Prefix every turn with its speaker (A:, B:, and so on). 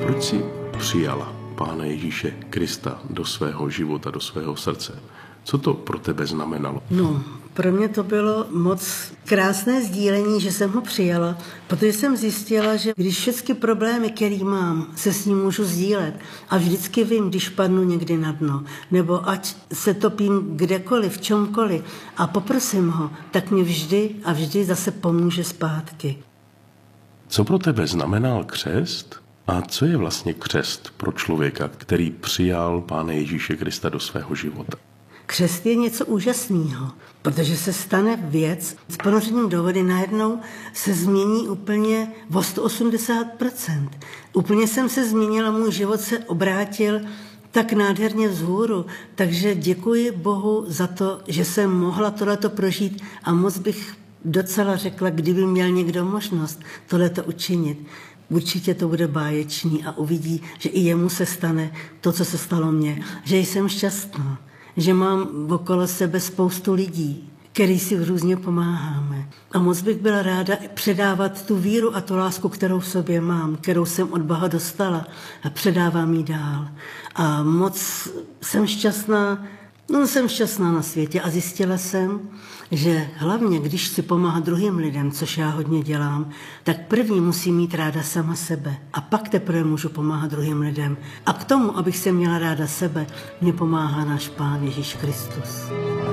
A: Proč jsi přijala Pána Ježíše Krista do svého života, do svého srdce? Co to pro tebe znamenalo?
B: No, pro mě to bylo moc krásné sdílení, že jsem ho přijala, protože jsem zjistila, že když všechny problémy, které mám, se s ním můžu sdílet a vždycky vím, když padnu někdy na dno, nebo ať se topím kdekoliv, v čomkoliv a poprosím ho, tak mě vždy a vždy zase pomůže zpátky.
A: Co pro tebe znamenal křest a co je vlastně křest pro člověka, který přijal Pána Ježíše Krista do svého života?
B: Křest je něco úžasného, protože se stane věc, s ponořením do vody najednou se změní úplně o 180%. Úplně jsem se změnila, můj život se obrátil tak nádherně vzhůru, takže děkuji Bohu za to, že jsem mohla tohleto prožít a moc bych docela řekla, kdyby měl někdo možnost tohleto učinit. Určitě to bude báječný a uvidí, že i jemu se stane to, co se stalo mně, že jsem šťastná, že mám okolo sebe spoustu lidí, který si různě pomáháme. A moc bych byla ráda předávat tu víru a tu lásku, kterou v sobě mám, kterou jsem od Boha dostala a předávám ji dál. A moc jsem šťastná, jsem šťastná na světě a zjistila jsem, že hlavně, když chci pomáhat druhým lidem, což já hodně dělám, tak první musím mít ráda sama sebe a pak teprve můžu pomáhat druhým lidem. A k tomu, abych se měla ráda sebe, mě pomáhá náš Pán Ježíš Kristus.